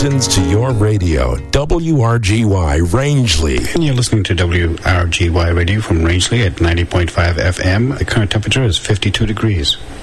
mountains to your radio, WRGY Rangeley. And you're listening to WRGY Radio from Rangeley at 90.5 FM. The current temperature is 52 degrees.